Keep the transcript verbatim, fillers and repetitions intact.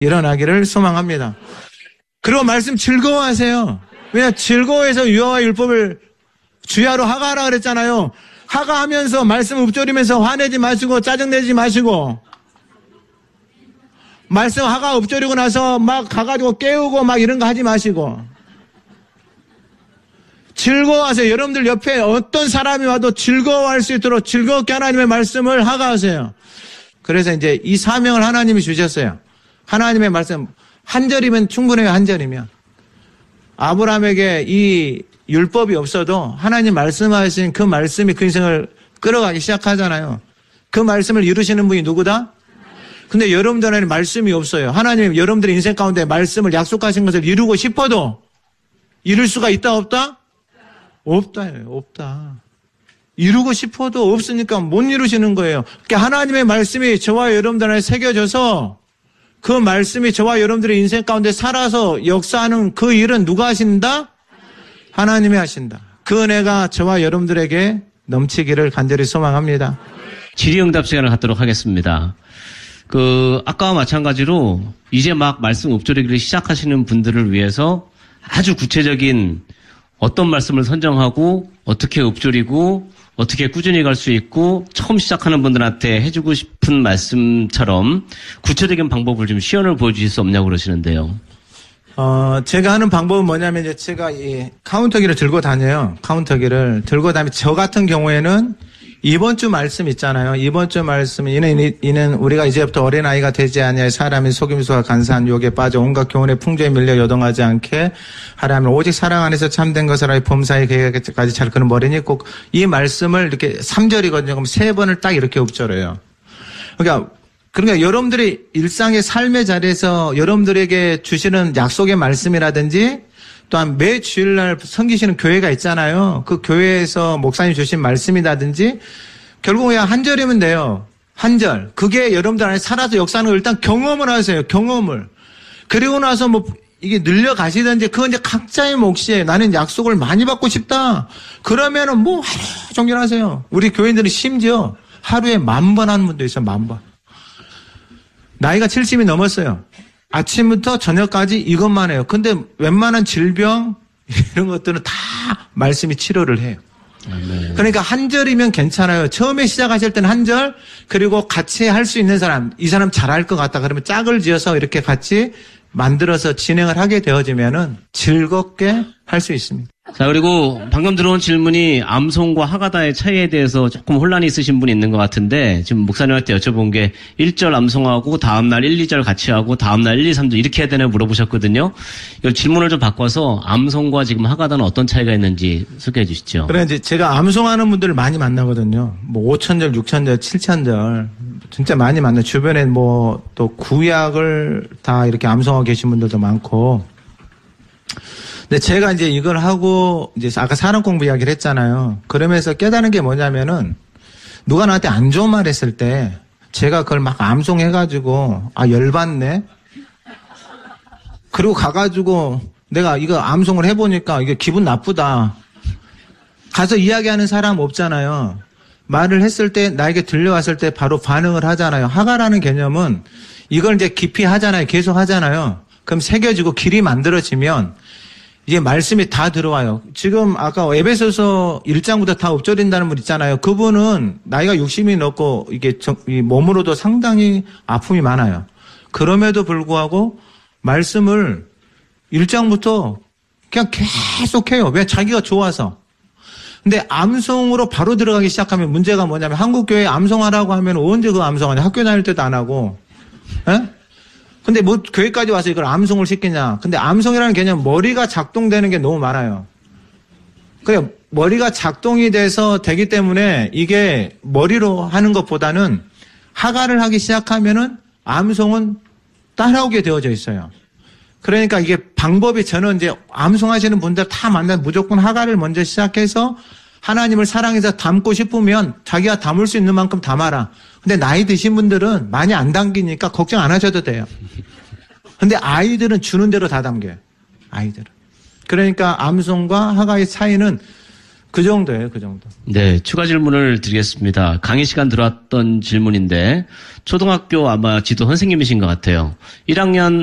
일어나기를 소망합니다. 그리고 말씀 즐거워하세요. 왜냐 즐거워해서 유아와 율법을 주야로 하가하라 그랬잖아요. 하가하면서 말씀 읊조리면서 화내지 마시고 짜증내지 마시고 말씀 하가 읊조리고 나서 막 가가지고 깨우고 막 이런 거 하지 마시고 즐거워하세요. 여러분들 옆에 어떤 사람이 와도 즐거워할 수 있도록 즐겁게 하나님의 말씀을 하가하세요. 그래서 이제 이 사명을 하나님이 주셨어요. 하나님의 말씀 한 절이면 충분해요. 한 절이면. 아브라함에게 이 율법이 없어도 하나님 말씀하신 그 말씀이 그 인생을 끌어가기 시작하잖아요. 그 말씀을 이루시는 분이 누구다? 근데 여러분들에는 말씀이 없어요. 하나님 여러분들의 인생 가운데 말씀을 약속하신 것을 이루고 싶어도 이룰 수가 있다 없다? 없다예요. 없다. 이루고 싶어도 없으니까 못 이루시는 거예요. 그러니까 하나님의 말씀이 저와 여러분들 안에 새겨져서 그 말씀이 저와 여러분들의 인생 가운데 살아서 역사하는 그 일은 누가 하신다? 하나님이 하신다. 그 은혜가 저와 여러분들에게 넘치기를 간절히 소망합니다. 질의응답 시간을 갖도록 하겠습니다. 그 아까와 마찬가지로 이제 막 말씀 읊조리기를 시작하시는 분들을 위해서 아주 구체적인 어떤 말씀을 선정하고 어떻게 읊조리고 어떻게 꾸준히 갈 수 있고 처음 시작하는 분들한테 해주고 싶은 말씀처럼 구체적인 방법을 좀 시연을 보여주실 수 없냐고 그러시는데요. 어, 제가 하는 방법은 뭐냐면 이제 제가 이 카운터기를 들고 다녀요. 카운터기를 들고 다니면 저 같은 경우에는 이번 주 말씀 있잖아요. 이번 주 말씀 이는 이는 우리가 이제부터 어린아이가 되지 아니할 사람이 속임수와 간사한 유혹에 빠져 온갖 교훈의 풍조에 밀려 요동하지 않게 하라면 오직 사랑 안에서 참된 것을 하여 범사의 계획까지 잘 그는 머리니 꼭 이 말씀을 이렇게 삼 절이거든요. 그럼 세 번을 딱 이렇게 읊조려요. 그러니까 그러니까 여러분들이 일상의 삶의 자리에서 여러분들에게 주시는 약속의 말씀이라든지 또한 매 주일날 섬기시는 교회가 있잖아요. 그 교회에서 목사님 주신 말씀이라든지 결국 그냥 한 절이면 돼요. 한 절. 그게 여러분들 안에 살아서 역사하는 걸 일단 경험을 하세요. 경험을. 그리고 나서 뭐 이게 늘려가시든지 그건 이제 각자의 몫이에요. 나는 약속을 많이 받고 싶다. 그러면은 뭐 하루 종일 하세요. 우리 교인들은 심지어 하루에 만 번 하는 분도 있어요. 만 번. 나이가 칠십이 넘었어요. 아침부터 저녁까지 이것만 해요. 근데 웬만한 질병 이런 것들은 다 말씀이 치료를 해요. 네. 그러니까 한 절이면 괜찮아요. 처음에 시작하실 때는 한 절, 그리고 같이 할 수 있는 사람, 이 사람 잘할 것 같다 그러면 짝을 지어서 이렇게 같이 만들어서 진행을 하게 되어지면은 즐겁게 할 수 있습니다. 자, 그리고 방금 들어온 질문이 암송과 하가다의 차이에 대해서 조금 혼란이 있으신 분이 있는 것 같은데 지금 목사님한테 여쭤본 게 일 절 암송하고 다음날 일, 이 절 같이 하고 다음날 일, 이, 삼 절 이렇게 해야 되나 물어보셨거든요. 이 질문을 좀 바꿔서 암송과 지금 하가다는 어떤 차이가 있는지 소개해 주시죠. 그래 이제 제가 암송하는 분들을 많이 만나거든요. 뭐 오천 절, 육천 절, 칠천 절 진짜 많이 만나요. 주변에 뭐 또 구약을 다 이렇게 암송하고 계신 분들도 많고. 근데 제가 이제 이걸 하고 이제 아까 사랑 공부 이야기를 했잖아요. 그러면서 깨달은 게 뭐냐면은 누가 나한테 안 좋은 말 했을 때 제가 그걸 막 암송해가지고 아 열받네. 그리고 가가지고 내가 이거 암송을 해보니까 이게 기분 나쁘다. 가서 이야기하는 사람 없잖아요. 말을 했을 때 나에게 들려왔을 때 바로 반응을 하잖아요. 하가라는 개념은 이걸 이제 깊이 하잖아요. 계속 하잖아요. 그럼 새겨지고 길이 만들어지면 이게 말씀이 다 들어와요. 지금 아까 에베소서 일 장부터 다 읊조린다는 분 있잖아요. 그분은 나이가 육십이 넘고 이게 정, 이 몸으로도 상당히 아픔이 많아요. 그럼에도 불구하고 말씀을 일 장부터 그냥 계속 해요. 왜? 자기가 좋아서. 근데 암송으로 바로 들어가기 시작하면 문제가 뭐냐면 한국교회 암송하라고 하면 언제 그 암송하냐. 학교 다닐 때도 안 하고. 에? 근데 뭐 교회까지 와서 이걸 암송을 시키냐. 근데 암송이라는 개념 머리가 작동되는 게 너무 많아요. 그래 머리가 작동이 돼서 되기 때문에 이게 머리로 하는 것보다는 하가를 하기 시작하면은 암송은 따라오게 되어져 있어요. 그러니까 이게 방법이 저는 이제 암송하시는 분들 다 만나면 무조건 하가를 먼저 시작해서 하나님을 사랑해서 담고 싶으면 자기가 담을 수 있는 만큼 담아라. 근데 나이 드신 분들은 많이 안 담기니까 걱정 안 하셔도 돼요. 근데 아이들은 주는 대로 다 담겨요. 아이들은. 그러니까 암송과 하가의 차이는 그 정도예요, 그 정도. 네, 추가 질문을 드리겠습니다. 강의 시간 들어왔던 질문인데 초등학교 아마 지도 선생님이신 것 같아요. 일 학년